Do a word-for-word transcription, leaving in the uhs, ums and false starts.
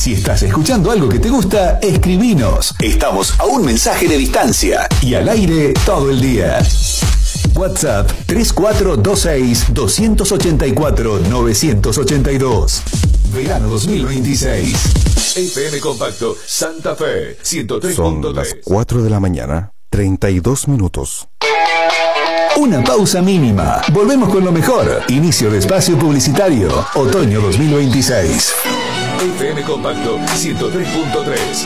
Si estás escuchando algo que te gusta, escribinos. Estamos a un mensaje de distancia y al aire todo el día. WhatsApp tres cuatro dos seis, dos ocho cuatro, nueve ocho dos. Verano dos mil veintiséis. F M Compacto Santa Fe ciento tres punto tres. Son las cuatro de la mañana, treinta y dos minutos. Una pausa mínima. Volvemos con lo mejor. Inicio de espacio publicitario. Otoño dos mil veintiséis. F M Compacto ciento tres punto tres.